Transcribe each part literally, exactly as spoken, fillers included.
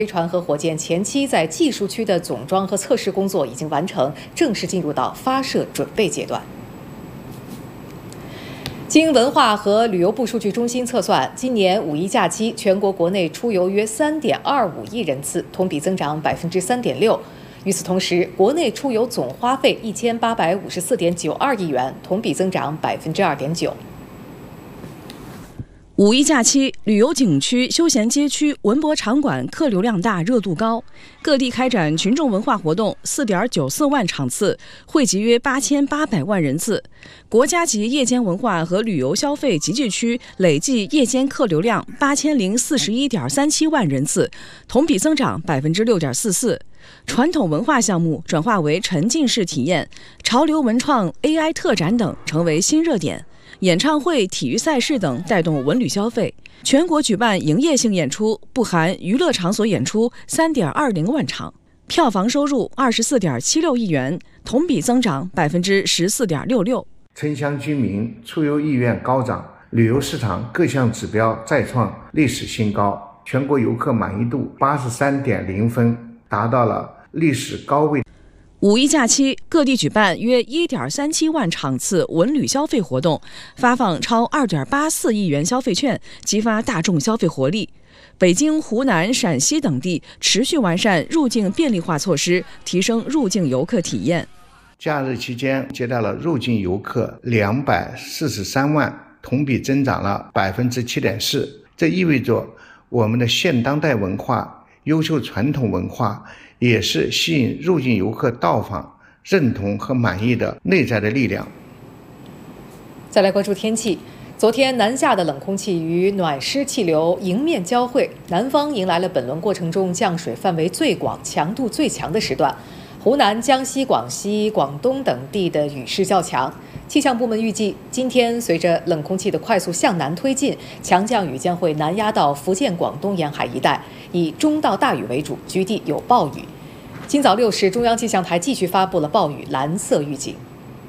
飞船和火箭前期在技术区的总装和测试工作已经完成，正式进入到发射准备阶段。经文化和旅游部数据中心测算，今年五一假期全国国内出游约三点二五亿人次，同比增长百分之三点六。与此同时，国内出游总花费一千八百五十四点九二亿元，同比增长百分之二点九。 五一假期，旅游景区、休闲街区、文博场馆客流量大、热度高，各地开展群众文化活动四点九四万场次，惠及约八千八百万人次。国家级夜间文化和旅游消费集聚区累计夜间客流量八千零四十一点三七万人次，同比增长百分之六点四四。传统文化项目转化为沉浸式体验，潮流文创、A I 特展等成为新热点。演唱会、体育赛事等带动文旅消费。全国举办营业性演出（不含娱乐场所演出）三点二零万场，票房收入二十四点七六亿元，同比增长百分之十四点六六。 城乡居民出游意愿高涨，旅游市场各项指标再创历史新高，全国游客满意度八十三点零分，达到了历史高位。 五一假期，各地举办约 一点三七万场次文旅消费活动，发放超 二点八四亿元消费券，激发大众消费活力。北京、湖南、陕西等地持续完善入境便利化措施，提升入境游客体验。 假日期间接待了入境游客两百四十三万，同比增长了 百分之七点四。这意味着我们的现当代文化、优秀传统文化也是吸引入境游客到访、认同和满意的内在的力量。 再来关注天气。昨天南下的冷空气与暖湿气流迎面交汇，南方迎来了本轮过程中降水范围最广、强度最强的时段。湖南、江西、广西、广东等地的雨势较强。气象部门预计，今天随着冷空气的快速向南推进，强降雨将会南压到福建、广东沿海一带，以中到大雨为主，局地有暴雨。今早六时，中央气象台继续发布了暴雨蓝色预警。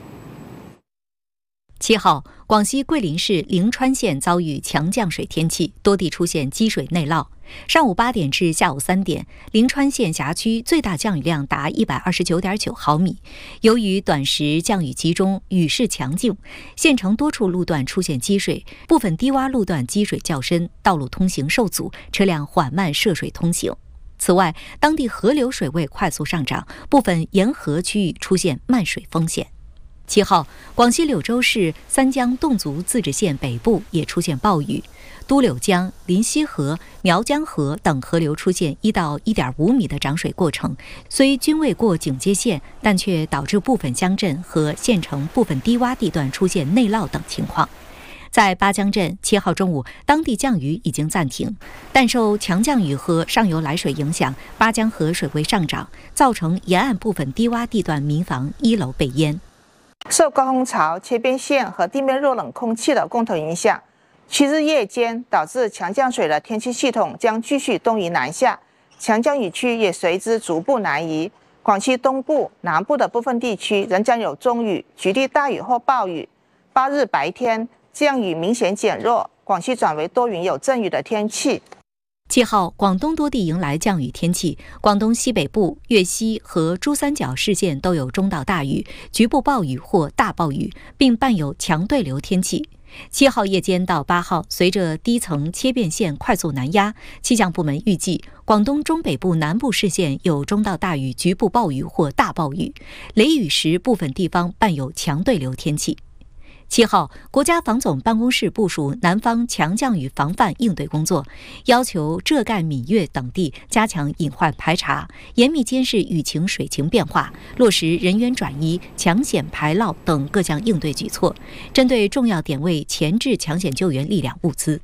七号，广西桂林市灵川县遭遇强降水天气，多地出现积水内涝。上午八点至下午三点，灵川县辖区最大降雨量达一百二十九点九毫米。由于短时降雨集中，雨势强劲，县城多处路段出现积水，部分低洼路段积水较深，道路通行受阻，车辆缓慢涉水通行。此外，当地河流水位快速上涨，部分沿河区域出现漫水风险。七号，广西柳州市三江侗族自治县北部也出现暴雨，都柳江、临溪河、苗江河等河流出现一到一点五米的涨水过程，虽均未过警戒线，但却导致部分乡镇和县城部分低洼地段出现内涝等情况。在巴江镇，七号中午，当地降雨已经暂停，但受强降雨和上游来水影响，巴江河水位上涨，造成沿岸部分低洼地段民房一楼被淹。 受高空槽、切边线和地面热冷空气的共同影响，七日夜间导致强降水的天气系统将继续东移南下，强降雨区也随之逐步南移。广西东部、南部的部分地区仍将有中雨、局地大雨或暴雨。八日白天降雨明显减弱，广西转为多云有阵雨的天气。 七号，广东多地迎来降雨天气，广东西北部、粤西和珠三角市县都有中到大雨，局部暴雨或大暴雨，并伴有强对流天气。七号夜间到八号，随着低层切变线快速南压，气象部门预计广东中北部南部市县有中到大雨、局部暴雨或大暴雨，雷雨时部分地方伴有强对流天气。七号，国家防总办公室部署南方强降雨防范应对工作，要求浙赣闽粤等地加强隐患排查，严密监视雨情水情变化，落实人员转移、抢险排涝等各项应对举措，针对重要点位前置抢险救援力量物资。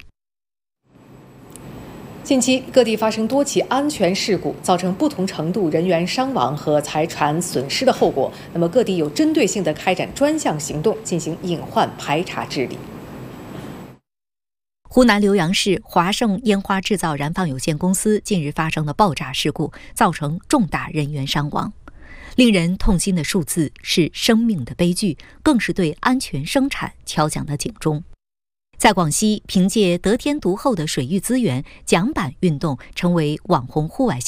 近期各地发生多起安全事故，造成不同程度人员伤亡和财产损失的后果。那么各地有针对性地开展专项行动，进行隐患排查治理。 湖南浏阳市华盛烟花制造燃放有限公司近日发生的爆炸事故，造成重大人员伤亡。令人痛心的数字是生命的悲剧，更是对安全生产敲响的警钟。 在广西，凭借得天独厚的水域资源，桨板运动成为网红户外